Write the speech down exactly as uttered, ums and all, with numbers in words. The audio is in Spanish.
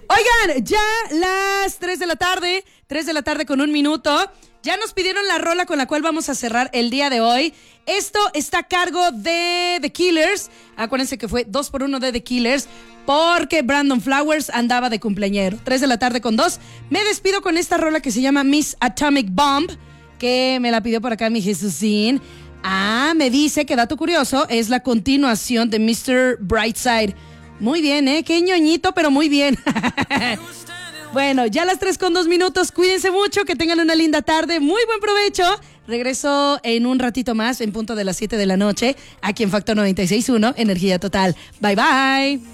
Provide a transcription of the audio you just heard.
Oigan, ya las tres de la tarde, tres de la tarde con un minuto. Ya nos pidieron la rola con la cual vamos a cerrar el día de hoy. Esto está a cargo de The Killers. Acuérdense que fue dos por uno de The Killers porque Brandon Flowers andaba de cumpleañero. tres de la tarde con dos. Me despido con esta rola que se llama Miss Atomic Bomb, que me la pidió por acá mi Jesucín. Ah, me dice que, dato curioso, es la continuación de mister Brightside. Muy bien, ¿eh? Qué ñoñito, pero muy bien. Bueno, ya las tres con dos minutos. Cuídense mucho, que tengan una linda tarde. Muy buen provecho. Regreso en un ratito más, en punto de las siete de la noche, aquí en Factor noventa y seis punto uno, Energía Total. Bye, bye.